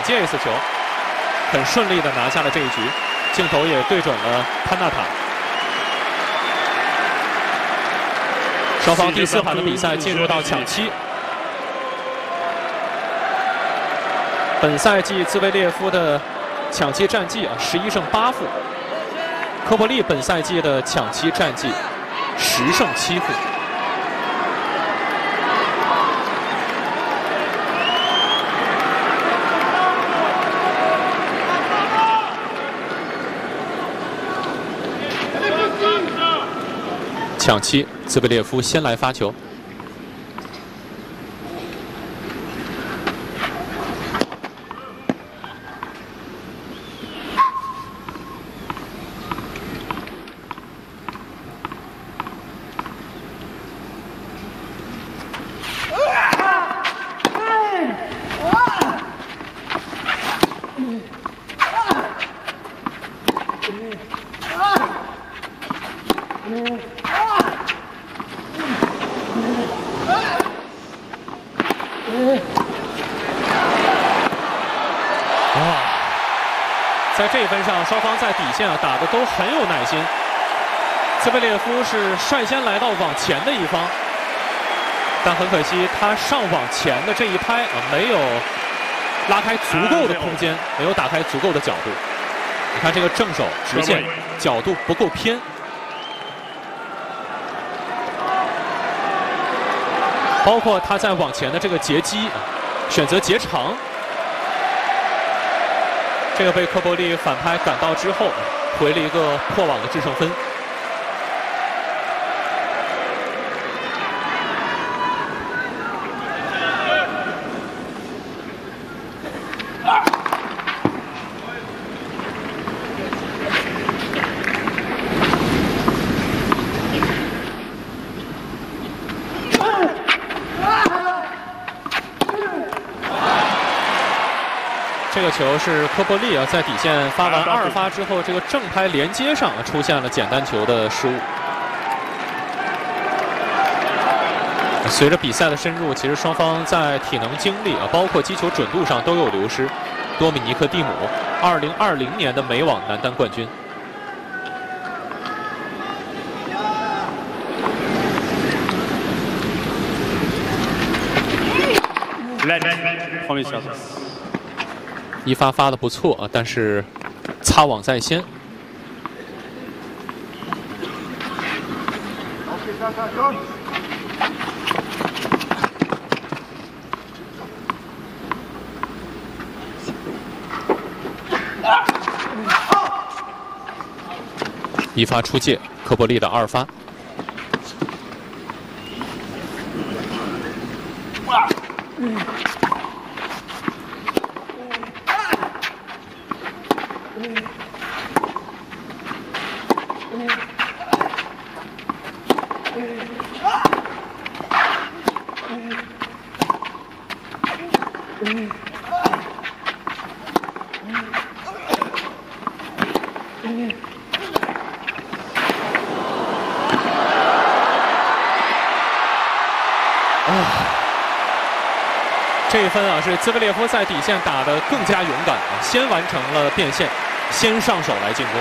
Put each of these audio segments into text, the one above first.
届 ace 球，很顺利的拿下了这一局。镜头也对准了潘纳塔。双方第4盘的比赛进入到抢七。本赛季兹维列夫的抢七战绩11胜8负，科波利本赛季的抢七战绩10胜7负。抢七，兹维列夫先来发球。在这一分上，双方在底线打得都很有耐心。兹维列夫是率先来到网前的一方，但很可惜，他上网前的这一拍没有拉开足够的空间，没有打开足够的角度。你看这个正手直线角度不够偏。包括他在网前的这个截击，选择截长，这个被科波利反拍赶到之后，回了一个破网的制胜分。这个球是科波利在底线发完2发之后，这个正拍连接上出现了简单球的失误。随着比赛的深入，其实双方在体能精力包括击球准度上都有流失。多米尼克·蒂姆，2020年的美网男单冠军。一发发的不错但是擦网在先。一发出界，科波利的2发。这一分是兹维列夫在底线打得更加勇敢，先完成了变线，先上手来进攻。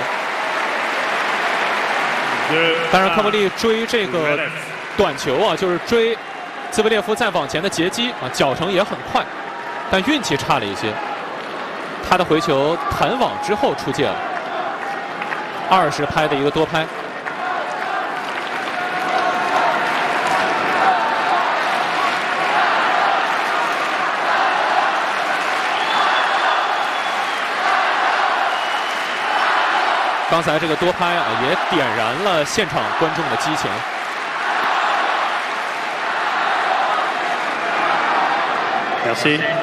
当然，科波利追这个短球就是追兹维列夫在网前的截击脚程也很快，但运气差了一些。他的回球弹网之后出界了，20拍的一个多拍。刚才这个多拍也点燃了现场观众的激情。 Merci.